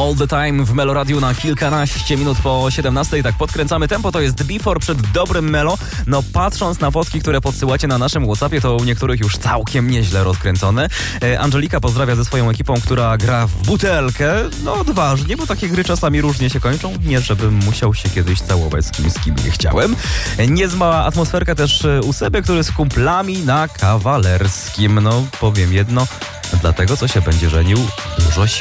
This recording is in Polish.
All the Time w Melo Radio na kilkanaście minut po 17. Tak podkręcamy tempo, to jest Before przed dobrym Melo. No patrząc na fotki, które podsyłacie na naszym WhatsAppie, to u niektórych już całkiem nieźle rozkręcone. Angelika pozdrawia ze swoją ekipą, która gra w butelkę. No odważnie, bo takie gry czasami różnie się kończą. Nie, żebym musiał się kiedyś całować z kim nie chciałem. Niezła atmosferka też u Seby, który z kumplami na kawalerskim. No powiem jedno, dlatego co się będzie żenił, dużo sił.